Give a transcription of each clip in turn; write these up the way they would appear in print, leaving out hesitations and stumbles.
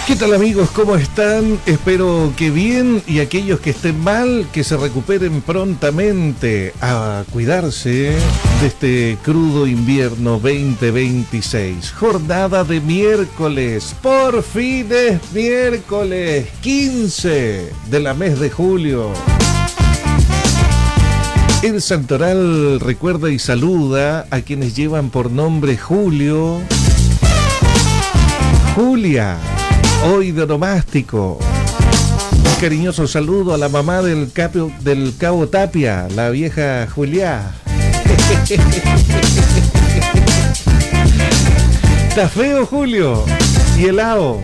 ¿Qué tal, amigos? ¿Cómo están? Espero que bien, y aquellos que estén mal, que se recuperen prontamente. A cuidarse de este crudo invierno 2026. Jornada de miércoles. Por fin es miércoles 15 de la mes de julio. El Santoral recuerda y saluda a quienes llevan por nombre Julio, Julia, hoy de onomástico. Un cariñoso saludo a la mamá del Cabo Tapia, la vieja Julia. Está feo, Julio, y helado.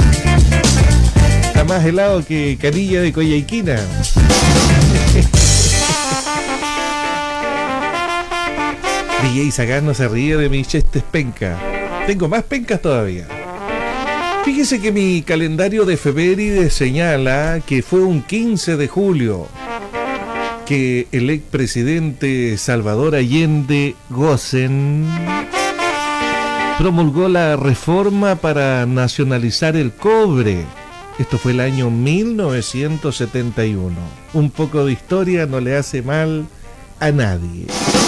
Está más helado que canilla de Coyhaiquina. DJ Sagano se ríe de mis chistes penca. Tengo más pencas todavía. Fíjese que mi calendario de efemérides señala que fue un 15 de julio que el expresidente Salvador Allende Gossen promulgó la reforma para nacionalizar el cobre. Esto fue el año 1971. Un poco de historia no le hace mal a nadie.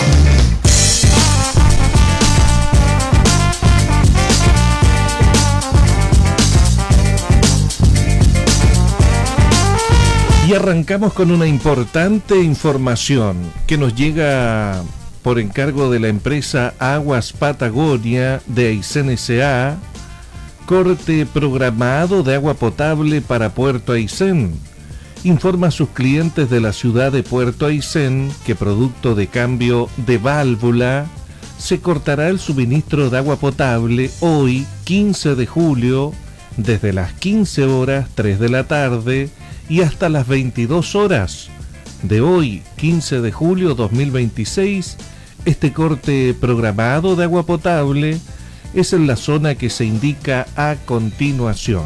Y arrancamos con una importante información que nos llega por encargo de la empresa Aguas Patagonia de Aysén S.A. Corte programado de agua potable para Puerto Aysén. Informa a sus clientes de la ciudad de Puerto Aysén que producto de cambio de válvula se cortará el suministro de agua potable hoy 15 de julio desde las 15 horas 3 de la tarde y hasta las 22 horas de hoy, 15 de julio 2026. Este corte programado de agua potable es en la zona que se indica a continuación.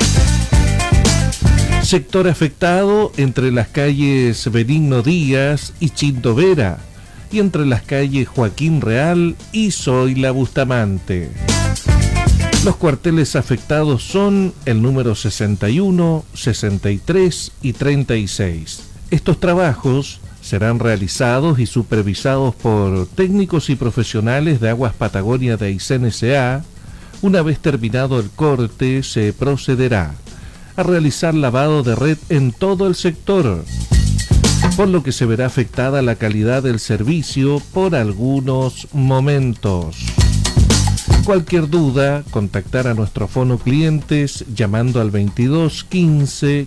Sector afectado entre las calles Benigno Díaz y Chindovera y entre las calles Joaquín Real y Zoila Bustamante. Los cuarteles afectados son el número 61, 63 y 36. Estos trabajos serán realizados y supervisados por técnicos y profesionales de Aguas Patagonia de Aysén S.A. Una vez terminado el corte, se procederá a realizar lavado de red en todo el sector, por lo que se verá afectada la calidad del servicio por algunos momentos. Cualquier duda, contactar a nuestro fono clientes llamando al 22 15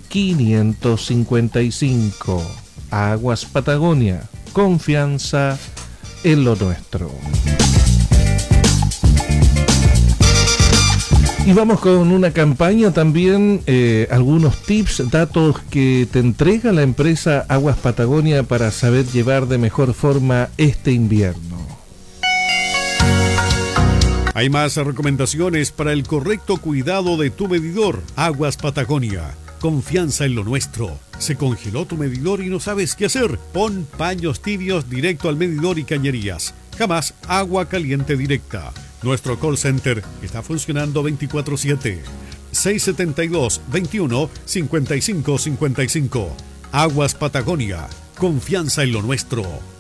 555. Aguas Patagonia, confianza en lo nuestro. Y vamos con una campaña también, algunos tips, datos que te entrega la empresa Aguas Patagonia para saber llevar de mejor forma este invierno. Hay más recomendaciones para el correcto cuidado de tu medidor. Aguas Patagonia. Confianza en lo nuestro. Se congeló tu medidor y no sabes qué hacer. Pon paños tibios directo al medidor y cañerías. Jamás agua caliente directa. Nuestro call center está funcionando 24/7. 672-21-5555. Aguas Patagonia. Confianza en lo nuestro.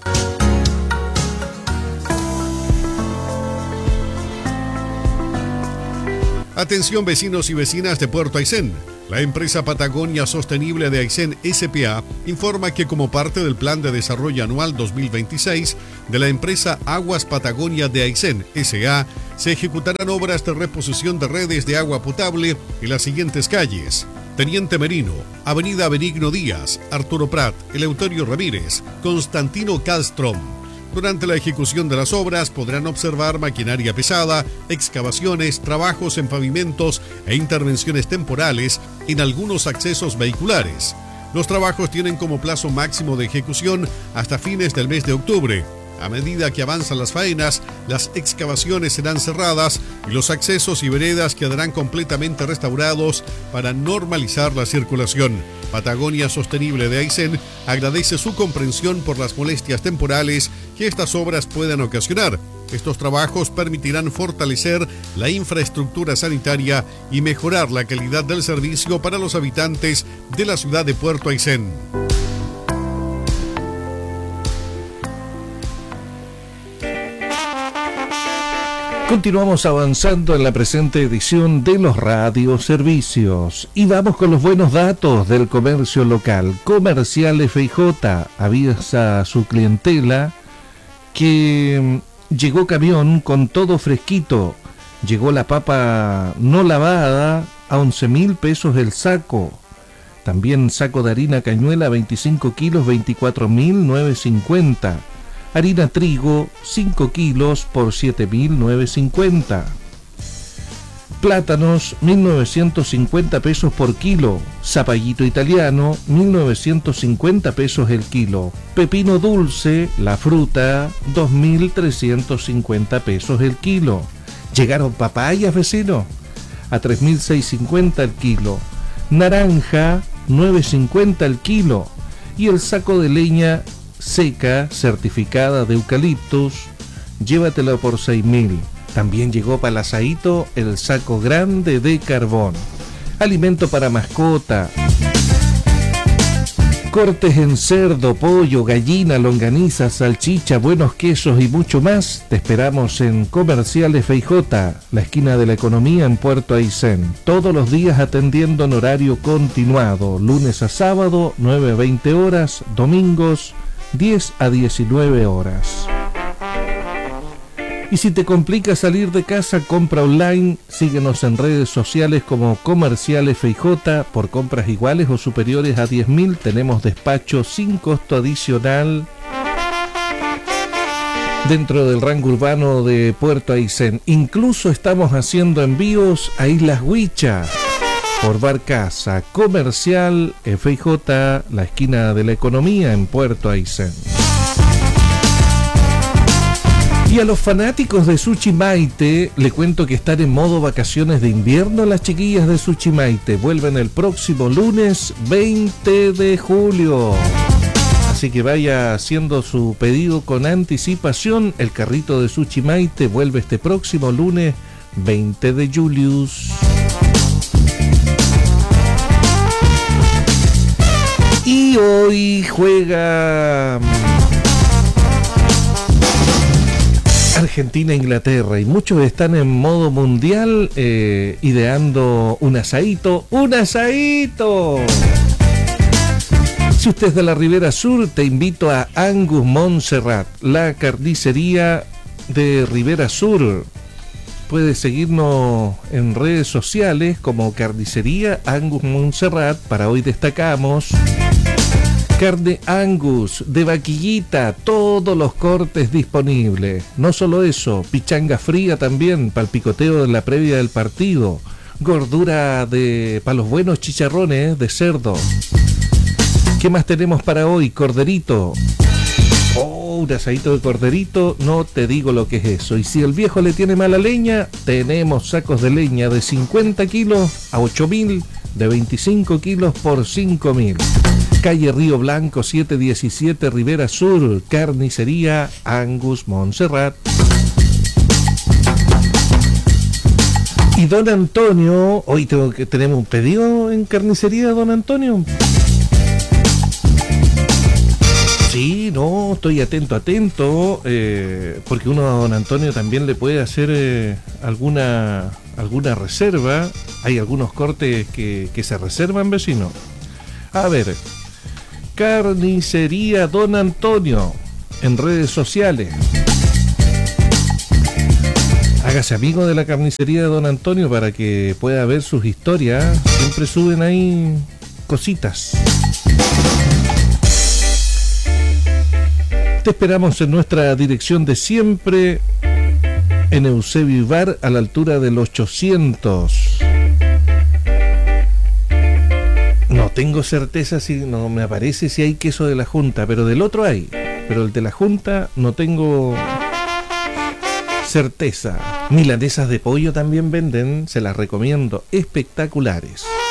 Atención vecinos y vecinas de Puerto Aysén. La empresa Patagonia Sostenible de Aysén S.p.A. informa que como parte del Plan de Desarrollo Anual 2026 de la empresa Aguas Patagonia de Aysén S.A. se ejecutarán obras de reposición de redes de agua potable en las siguientes calles: Teniente Merino, Avenida Benigno Díaz, Arturo Prat, Eleuterio Ramírez, Constantino Castrom. Durante la ejecución de las obras podrán observar maquinaria pesada, excavaciones, trabajos en pavimentos e intervenciones temporales en algunos accesos vehiculares. Los trabajos tienen como plazo máximo de ejecución hasta fines del mes de octubre. A medida que avanzan las faenas, las excavaciones serán cerradas y los accesos y veredas quedarán completamente restaurados para normalizar la circulación. Patagonia Sostenible de Aysén agradece su comprensión por las molestias temporales que estas obras puedan ocasionar Estos trabajos permitirán fortalecer la infraestructura sanitaria y mejorar la calidad del servicio para los habitantes de la ciudad de Puerto Aysén. Continuamos avanzando en la presente edición de los radioservicios y vamos con los buenos datos del comercio local. Comercial FIJ avisa a su clientela que llegó camión con todo fresquito. Llegó la papa no lavada a 11.000 pesos el saco. También saco de harina cañuela 25 kilos 24.950. Harina trigo 5 kilos por 7.950. Plátanos 1.950 pesos por kilo. Zapallito italiano 1.950 pesos el kilo. Pepino dulce, la fruta 2.350 pesos el kilo. Llegaron papayas, vecino, a 3.650 el kilo. Naranja 9.50 el kilo. Y el saco de leña seca, certificada de eucaliptus, llévatelo por 6.000. También llegó para el asadito el saco grande de carbón. Alimento para mascota. Cortes en cerdo, pollo, gallina, longaniza, salchicha, buenos quesos y mucho más. Te esperamos en Comercial FIJ, la esquina de la economía en Puerto Aysén. Todos los días atendiendo en horario continuado. Lunes a sábado, 9 a 20 horas. Domingos, 10 a 19 horas. Y si te complica salir de casa, compra online. Síguenos en redes sociales como Comercial FIJ. Por compras iguales o superiores a 10.000 tenemos despacho sin costo adicional dentro del rango urbano de Puerto Aysén. Incluso estamos haciendo envíos a Islas Huicha por Barcaza. Comercial FIJ, la esquina de la economía en Puerto Aysén. Y a los fanáticos de Suchimaite, le cuento que están en modo vacaciones de invierno. Las chiquillas de Suchimaite vuelven el próximo lunes 20 de julio. Así que vaya haciendo su pedido con anticipación. El carrito de Suchimaite vuelve este próximo lunes 20 de julio. Y hoy juega Argentina-Inglaterra y muchos están en modo mundial ideando un asadito. ¡Un asadito! Si usted es de la Ribera Sur, te invito a Angus Montserrat, la carnicería de Ribera Sur. Puedes seguirnos en redes sociales como Carnicería Angus Montserrat. Para hoy destacamos carne Angus de vaquillita, todos los cortes disponibles. No solo eso, pichanga fría también para el picoteo de la previa del partido. Gordura para los buenos chicharrones de cerdo. ¿Qué más tenemos para hoy? Corderito. Oh, un asadito de corderito, no te digo lo que es eso. Y si el viejo le tiene mala leña, tenemos sacos de leña de 50 kilos a 8.000, de 25 kilos por 5.000. Calle Río Blanco 717, Ribera Sur, Carnicería Angus Montserrat. Y Don Antonio, hoy tenemos un pedido en Carnicería Don Antonio. Sí, no, estoy atento, porque uno a Don Antonio también le puede hacer alguna reserva. Hay algunos cortes que se reservan, vecino. A ver, Carnicería Don Antonio en redes sociales. Hágase amigo de la Carnicería de Don Antonio para que pueda ver sus historias. Siempre suben ahí cositas. Te esperamos en nuestra dirección de siempre, en Eusebio Ibar, a la altura del 800. No tengo certeza, si no me aparece si hay queso de la Junta, pero del otro hay. Pero el de la Junta no tengo certeza. Milanesas de pollo también venden, se las recomiendo, espectaculares.